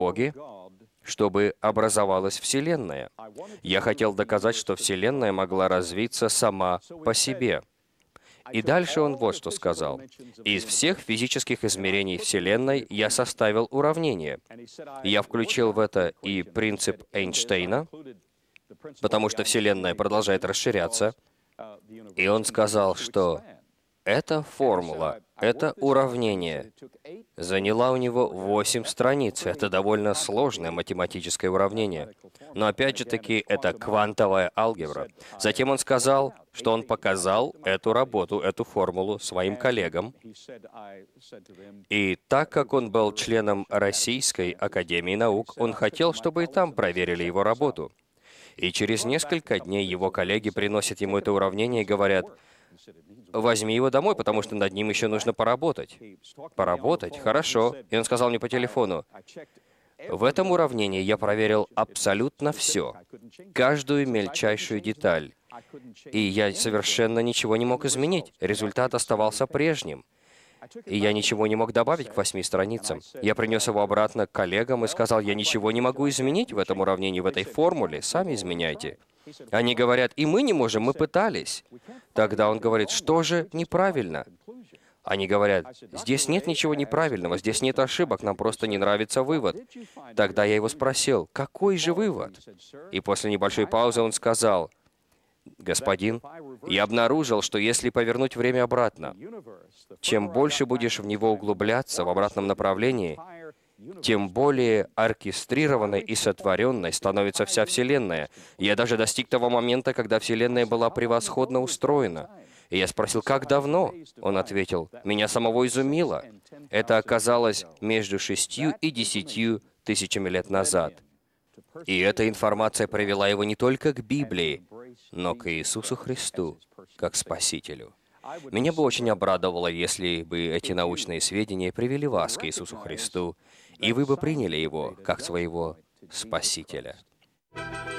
Боге, чтобы образовалась Вселенная. Я хотел доказать, что Вселенная могла развиться сама по себе. И дальше он вот что сказал. Из всех физических измерений Вселенной я составил уравнение. Я включил в это и принцип Эйнштейна, потому что Вселенная продолжает расширяться. И он сказал, что эта формула, это уравнение заняла у него 8 страниц. Это довольно сложное математическое уравнение. Но опять же таки, это квантовая алгебра. Затем он сказал, что он показал эту работу, эту формулу своим коллегам. И так как он был членом Российской академии наук, он хотел, чтобы и там проверили его работу. И через несколько дней его коллеги приносят ему это уравнение и говорят: «Возьми его домой, потому что над ним еще нужно поработать». «Поработать? Хорошо». И он сказал мне по телефону: «В этом уравнении я проверил абсолютно все, каждую мельчайшую деталь, и я совершенно ничего не мог изменить. Результат оставался прежним. И я ничего не мог добавить к 8 страницам. Я принес его обратно к коллегам и сказал: я ничего не могу изменить в этом уравнении, в этой формуле, сами изменяйте». Они говорят: «И мы не можем, мы пытались». Тогда он говорит: «Что же неправильно?» Они говорят: «Здесь нет ничего неправильного, здесь нет ошибок, нам просто не нравится вывод». Тогда я его спросил: «Какой же вывод?» И после небольшой паузы он сказал: «Господин, я обнаружил, что если повернуть время обратно, чем больше будешь в него углубляться в обратном направлении, тем более оркестрированной и сотворенной становится вся Вселенная. Я даже достиг того момента, когда Вселенная была превосходно устроена». И я спросил: «Как давно?» Он ответил: «Меня самого изумило. Это оказалось между 6 и 10 тысячами лет назад». И эта информация привела его не только к Библии, но к Иисусу Христу, как Спасителю. Меня бы очень обрадовало, если бы эти научные сведения привели вас к Иисусу Христу, и вы бы приняли Его как своего Спасителя.